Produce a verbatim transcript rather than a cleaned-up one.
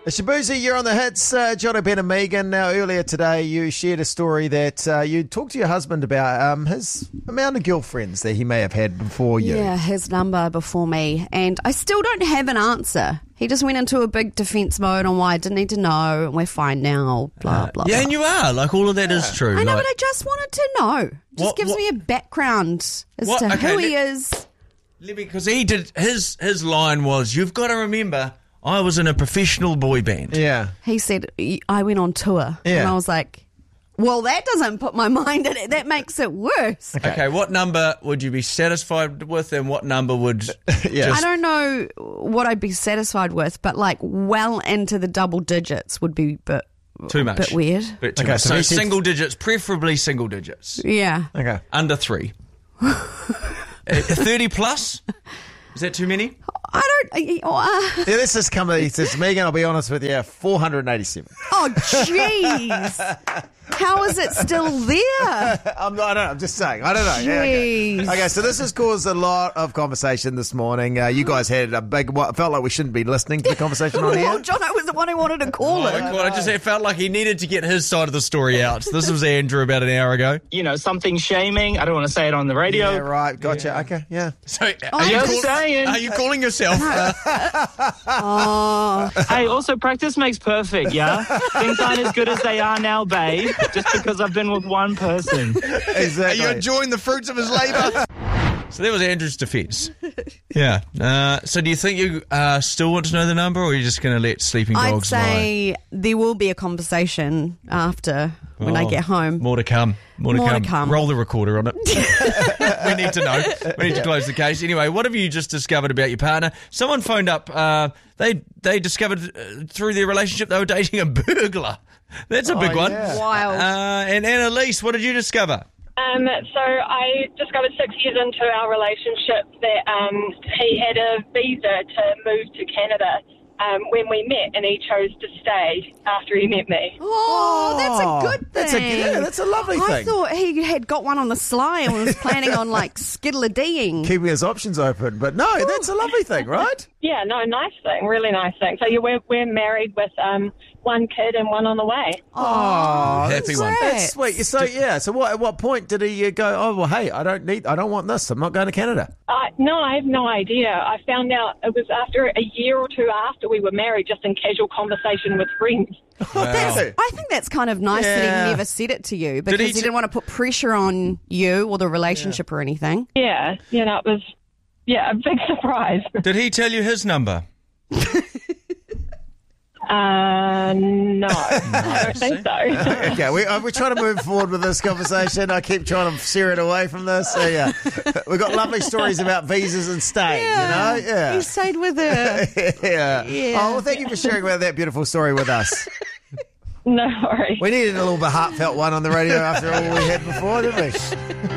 Shabuzi, you're on the hits. Uh, Jono, Ben and Megan. Now, earlier today, you shared a story that uh, you talked to your husband about um, his amount of girlfriends that he may have had before you. Yeah, his number before me. And I still don't have an answer. He just went into a big defence mode on why I didn't need to know, and we're fine now, blah, Uh, blah, yeah, blah. and you are. Like, all of that is true. I know, like, but I just wanted to know. Just What- gives what- me a background as What- to okay, who he let- is. Because he did, his, his line was, you've got to remember, I was in a professional boy band. Yeah. He said, I went on tour. Yeah. And I was like, well, that doesn't put my mind in it. That makes it worse. Okay, what number would you be satisfied with, and what number would Yeah. just... I don't know what I'd be satisfied with, but like well into the double digits would be a bit, Too much. bit weird. Bit too Okay, much. so So, he said- single digits, preferably single digits. Yeah. Okay. Under three. Uh, thirty plus? Is that too many? I don't. Uh, Yeah, this is coming. He says, Megan, I'll be honest with you, four hundred eighty-seven. oh, jeez. How is it still there? I'm not, I don't know. I'm just saying. I don't know. Yeah, okay. Jeez. okay, so this has caused a lot of conversation this morning. Uh, you guys had a big. What felt like we shouldn't be listening to the conversation on Well, here. John, I was the one who wanted to call Oh it. my God, I just felt like he needed to get his side of the story out. This was Andrew about an hour ago. You know, something shaming. I don't want to say it on the radio. Yeah, right. Gotcha. Okay. Yeah. So, are, Oh, you, just call- saying. are you calling yourself? Uh, Oh, Hey, also practice makes perfect, yeah? Things aren't as good as they are now, babe, just because I've been with one person. are Exactly. you enjoying the fruits of his labour? So that was Andrew's defence. Yeah. Uh, so do you think you uh, still want to know the number, or are you just going to let sleeping I'd dogs lie? say there will be a conversation after when I Oh, get home. More to come. More, More to, to come. come. Roll the recorder on it. We need to know. We need to close the case. Anyway, what have you just discovered about your partner? Someone phoned up. Uh, they they discovered uh, through their relationship they were dating a burglar. That's a big one. yeah. Wild. Uh, and Annalise, what did you discover? Um, so I discovered six years into our relationship that um, he had a visa to move to Canada um, when we met, and he chose to stay after he met me. Oh, that's a good thing. That's a yeah, that's a lovely I thing. thought he had got one on the sly and was planning on like skiddle-a-deeing. Keeping his options open, but no, that's a lovely thing, right? Yeah, no, nice thing, really nice thing. So yeah, we're, we're married with um, one kid and one on the way. Oh, Happy that's, one. That's sweet. So yeah. So what? At what point did he uh, go? Oh well, hey, I don't need. I don't want this. I'm not going to Canada. Uh, no, I have no idea. I found out it was after a year or two after we were married, just in casual conversation with friends. That's, I think that's kind of nice that Yeah. he never said it to you because he he, t- didn't want to put pressure on you or the relationship or anything. Yeah, you know, it was, yeah, a big surprise. Did he tell you his number? Uh, no, I don't think so. Okay, we, uh, we're trying to move forward with this conversation. I keep trying to steer it away from this. So yeah, we've got lovely stories about visas and staying. You know, yeah, He stayed with her. yeah. Yeah. Oh well, thank you for sharing about that beautiful story with us. No worries. We needed a little bit heartfelt one on the radio after all we had before, didn't we?